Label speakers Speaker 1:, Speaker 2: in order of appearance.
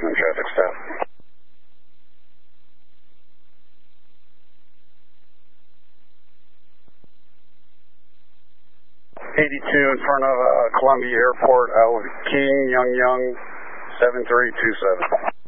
Speaker 1: traffic stop. 82 in front of Columbia Airport, King, Young, 7327.